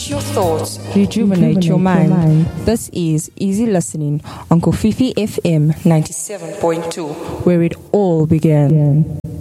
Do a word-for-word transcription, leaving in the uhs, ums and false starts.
Refresh your thoughts, rejuvenate, rejuvenate your, mind. your mind. This is Easy Listening on Kofifi F M ninety-seven point two, where it all began. Yeah.